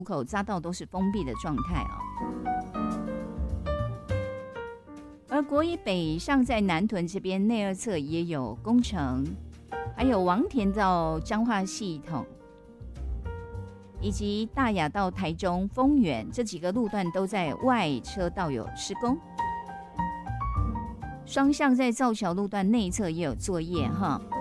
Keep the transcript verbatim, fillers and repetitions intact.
口匝道都是封闭的状态啊。而国一北上在南屯这边内二侧也有工程，还有王田到彰化系统，以及大雅到台中丰原这几个路段都在外车道有施工。双向在造桥路段内侧也有作业哈。